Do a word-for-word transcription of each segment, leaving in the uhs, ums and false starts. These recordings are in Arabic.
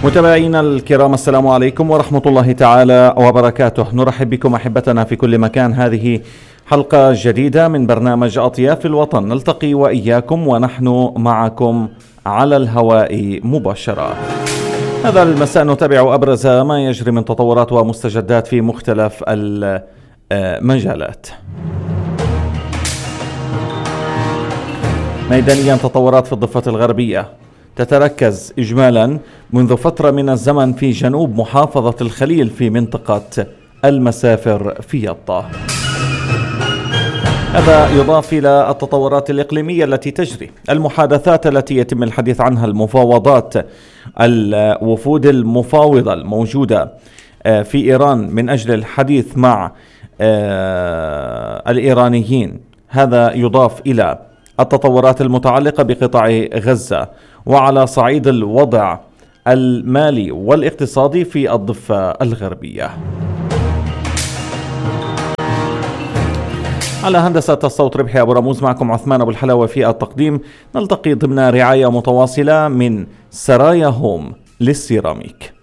متابعينا الكرام، السلام عليكم ورحمة الله تعالى وبركاته. نرحب بكم أحبتنا في كل مكان. هذه حلقة جديدة من برنامج أطياف الوطن، نلتقي وإياكم ونحن معكم على الهواء مباشرة. هذا المساء نتابع أبرز ما يجري من تطورات ومستجدات في مختلف المجالات. ميدانيا، تطورات في الضفة الغربية تتركز إجمالا منذ فترة من الزمن في جنوب محافظة الخليل في منطقة المسافر في يطا. هذا يضاف إلى التطورات الإقليمية التي تجري، المحادثات التي يتم الحديث عنها، المفاوضات، الوفود المفاوضة الموجودة في إيران من أجل الحديث مع الإيرانيين. هذا يضاف إلى التطورات المتعلقة بقطاع غزة وعلى صعيد الوضع المالي والاقتصادي في الضفة الغربية. على هندسة الصوت ربحي أبو رموز، معكم عثمان أبو الحلاوة في التقديم. نلتقي ضمن رعاية متواصلة من سرايا هوم للسيراميك.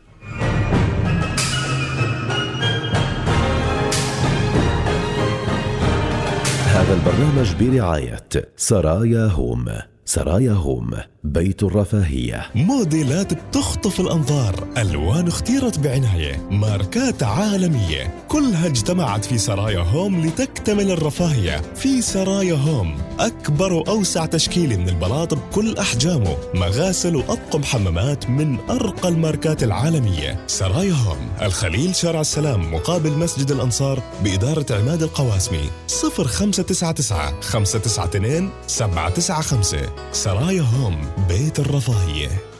هذا البرنامج برعاية سرايا هوم. سرايا هوم، بيت الرفاهية. موديلات بتخطف الأنظار، ألوان اختيرت بعناية، ماركات عالمية، كلها اجتمعت في سرايا هوم لتكتمل الرفاهية. في سرايا هوم أكبر وأوسع تشكيل من البلاط بكل أحجامه، مغاسل وأطقم حمامات من أرقى الماركات العالمية. سرايا هوم، الخليل، شارع السلام، مقابل مسجد الأنصار، بإدارة عماد القواسمي. صفر خمسة تسعة تسعة خمسة تسعة اثنين سبعة تسعة خمسة. سرايا هوم، بيت الرفاهية.